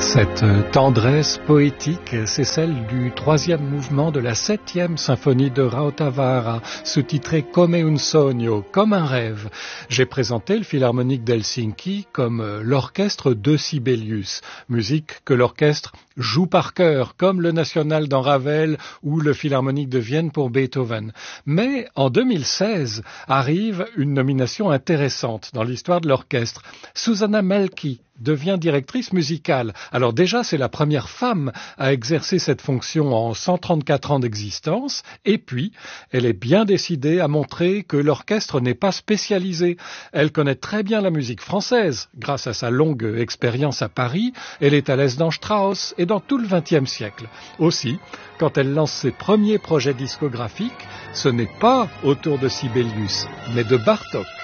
Cette tendresse poétique, c'est celle du troisième mouvement de la 7e symphonie de Rautavaara, sous-titrée Come un sogno, comme un rêve. J'ai présenté le Philharmonique d'Helsinki comme l'orchestre de Sibelius, musique que l'orchestre joue par cœur, comme le National dans Ravel ou le Philharmonique de Vienne pour Beethoven. Mais en 2016 arrive une nomination intéressante dans l'histoire de l'orchestre. Susanna Melki devient directrice musicale. Alors déjà, c'est la première femme à exercer cette fonction en 134 ans d'existence. Et puis, elle est bien décidée à montrer que l'orchestre n'est pas spécialisé. Elle connaît très bien la musique française. Grâce à sa longue expérience à Paris, elle est à l'aise dans Strauss et dans tout le XXe siècle. Aussi, quand elle lance ses premiers projets discographiques, ce n'est pas autour de Sibelius, mais de Bartók.